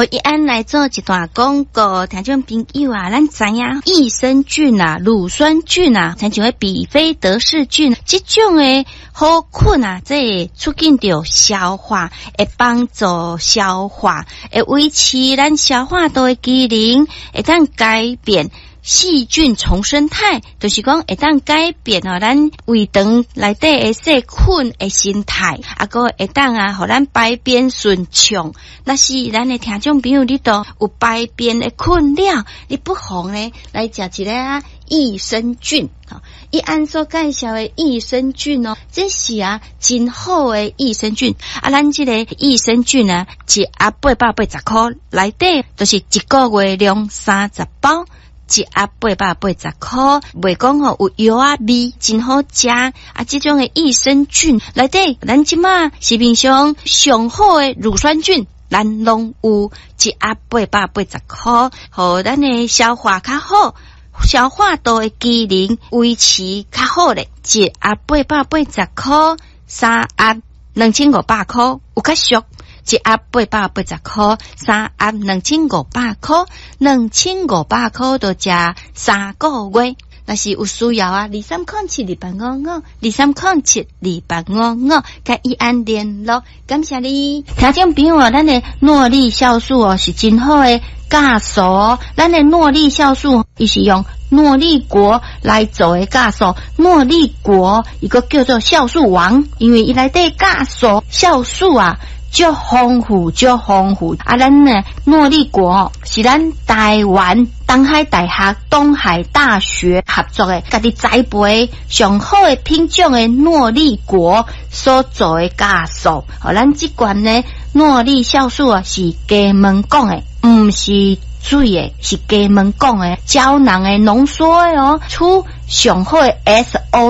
和一安来做一段广告，听众朋友啊，咱知影益生菌啊、乳酸菌啊，像像比菲德氏菌，这种的好菌啊，这促进着消化，会帮助消化，会维持咱消化道的机能，会当改变细菌重生态，就是讲会当改变咱胃肠内底的细菌的生态，个会当互咱排便顺畅。那是咱的听众朋友，你都有排便的困扰，你不妨呢来食一个益生菌。一安所介绍的益生菌这是真好的益生菌。咱这个益生菌一盒880块，内底就是一个月量30包。一盒880块，袂讲有药味，真好食。这种的益生菌内底，咱即马市面上上好的乳酸菌，咱拢有一盒880块，互咱的消化较好，消化道的机能维持较好咧。一盒880块，3盒2500块，有较俗。一盒880块，3盒2500块，2500块就食3个月。若是有需要23072855，23072855，甲一安联络。感谢你，听众朋友咱的诺丽酵素是真好的酵素咱的诺丽酵素伊是用诺丽果来做的酵素，诺丽果一个叫做酵素王，因为伊内底酵素酵素足丰富，咱呢诺丽果是咱台湾东海大学、东海大学合作的，家己栽培上好的品种的诺丽果所做的酵素。咱这款呢诺丽酵素是加门讲的，不是水的，是加门讲的胶囊的浓缩的出上好的 SO。